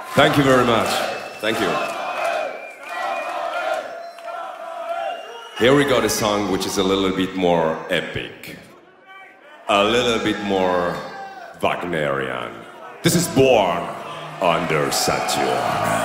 Thank you very much. Thank you. Here we got a song which is a little bit more epic. A little bit more Wagnerian. This is Born Under Saturn.